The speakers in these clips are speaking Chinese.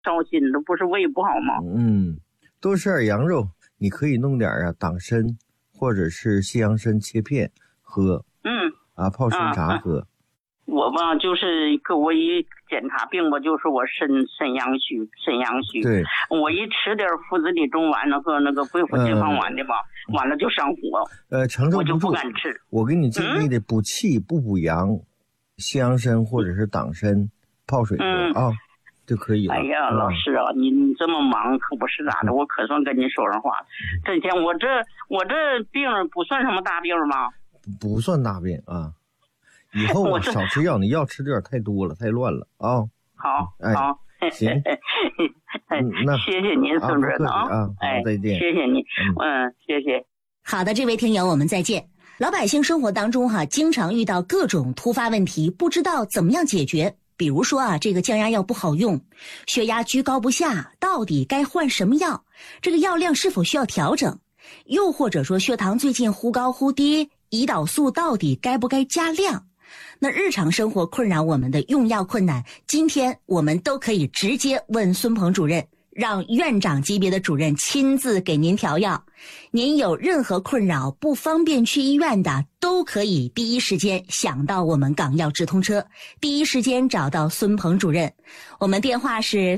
烧心，这不是胃不好吗？ 多吃点羊肉，你可以弄点党参或者是西洋参切片喝。泡参茶喝。 我吧，就是给我一检查病吧，就是我肾阳虚。对，我一吃点附子理中丸和那个桂附地黄丸的吧，完了就上火。 承受不住， 我就不敢吃。 我给你建议的补气不补阳，西洋参或者是党参泡水喝就可以了。 哎呀，老师啊，你这么忙可不是咋的，我可算跟你说上话。这天我这病不算什么大病吗？ 不算大病啊。以后少吃药，你药吃的有点太多了，太乱了啊。 好， 行， 那谢谢您，孙主任再见。 谢谢你，谢谢。 好的，这位听友，我们再见。老百姓生活当中经常遇到各种突发问题，不知道怎么样解决。比如说这个降压药不好用，血压居高不下，到底该换什么药？这个药量是否需要调整？又或者说血糖最近忽高忽低，胰岛素到底该不该加量？那日常生活困扰我们的用药困难，今天我们都可以直接问孙鹏主任，让院长级别的主任亲自给您调药。您有任何困扰不方便去医院的，都可以第一时间想到我们港药直通车，第一时间找到孙鹏主任。我们电话是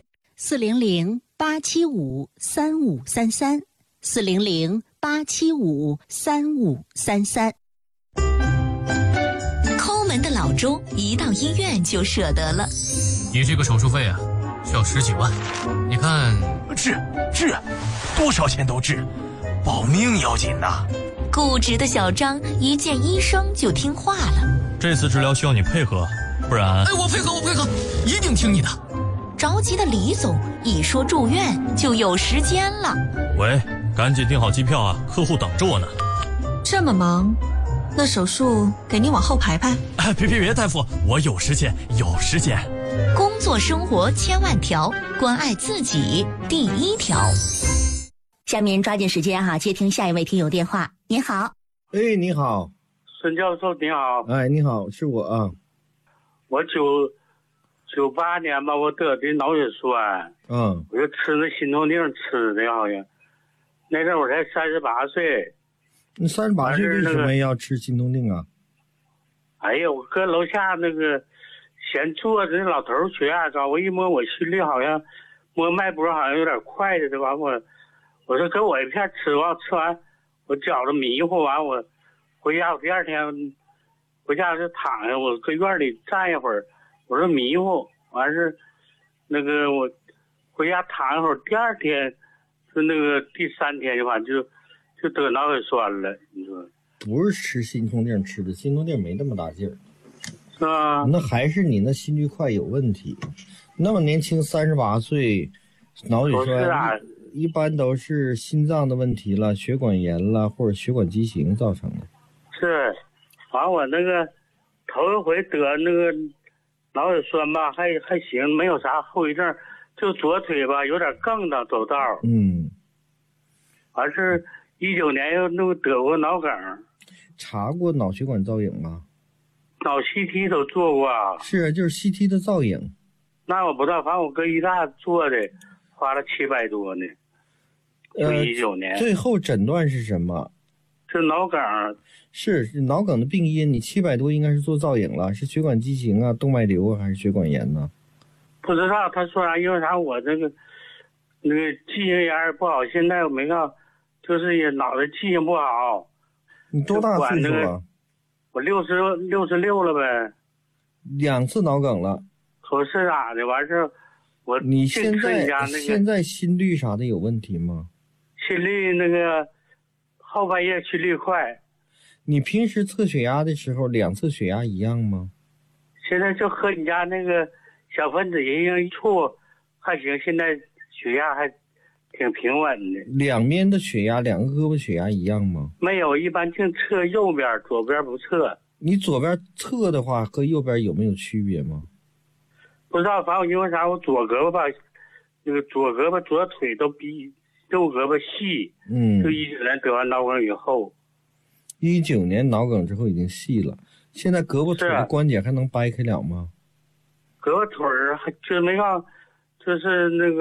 400-875-3533，400-875-3533。 抠门的老周一到医院就舍得了。 你这个手术费需要10几万，你看治，多少钱都治，保命要紧呐。 固执的小张一见医生就听话了。 这次治疗需要你配合，不然……我配合，一定听你的。 着急的李总一说住院就有时间了。 喂，赶紧订好机票客户等着我呢。 这么忙，那手术给您往后排。 别，大夫，我有时间。 工作生活千万条，关爱自己第一条。 下面抓紧时间接听下一位听友电话。您好。 你好， 孙教授你好。 你好，是我啊。 我98年吧，我得的脑血栓。我就吃那心痛定吃的，好像那阵我才38岁。 你38岁为什么要吃心痛定啊？ 哎呀，我搁楼下那个闲坐着，那老头血压高，我一摸我心里好像摸脉搏好像有点快的，完我说给我一片吃完我觉着迷糊，完我回家，我第二天回家就躺下，我搁院里站一会儿，我说迷糊，完是那个我回家躺一会儿，第二天是那个第3天就反正就得脑血栓了。你说不是吃心痛定吃的，心痛定没那么大劲儿， 是吧？ 那还是你那心率快有问题。那么年轻38岁，脑血栓一般都是心脏的问题了，血管炎了，或者血管畸形造成的。 是，完我那个头一回得那个脑血栓吧，还行，没有啥后遗症，就左腿吧有点梗的走道。完是19年又那个得过脑梗。 查过脑血管造影吗？ 脑 CT 都做过。 是，就是 CT 的造影。 那我不知道，反正我搁医大做的，花了700多呢。就19年。 最后诊断是什么？ 是脑梗。 是脑梗的病因，你700多应该是做造影了，是血管畸形动脉瘤还是血管炎呢？ 不知道，他说啥？因为啥？我那个记性眼不好，现在我没告，就是也脑袋记性不好。 你多大岁数啊？ 我66了呗。 2次脑梗了。 可是咋的？完事你现在心率啥的有问题吗？ 心率那个后半夜心率快。 你平时测血压的时候2次血压一样吗？ 现在就和你家那个小分子营养一处还行，现在血压还挺平稳的。 两边的血压，两个胳膊血压一样吗？ 没有，一般净测右边，左边不测。 你左边测的话和右边有没有区别吗？ 不知道，反正因为啥，我左胳膊吧，那个左胳膊左腿都比右胳膊细。就19年得完脑梗以后。 19年脑梗之后已经细了，现在胳膊腿的关节还能掰开了吗？ 胳膊腿还就没让， 就是那个。